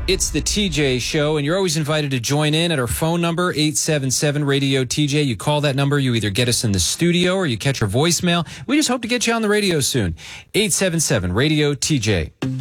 It's the TJ Show, and you're always invited to join in at our phone number, 877-RADIO-TJ. You call that number, you either get us in the studio or you catch our voicemail. We just hope to get you on the radio soon. 877-RADIO-TJ.